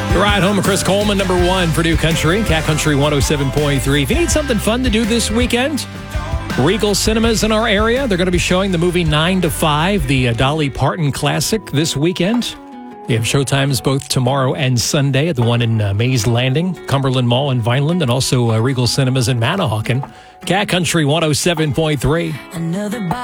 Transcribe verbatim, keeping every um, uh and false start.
The Ride Home of Chris Coleman, number one for New Country, Cat Country one oh seven point three. If you need something fun to do this weekend, Regal Cinemas in our area, they're going to be showing the movie nine to five, the uh, Dolly Parton classic, this weekend. You have showtimes both tomorrow and Sunday at the one in uh, Mays Landing, Cumberland Mall in Vineland, and also uh, Regal Cinemas in Manahawkin. Cat Country one oh seven point three. Another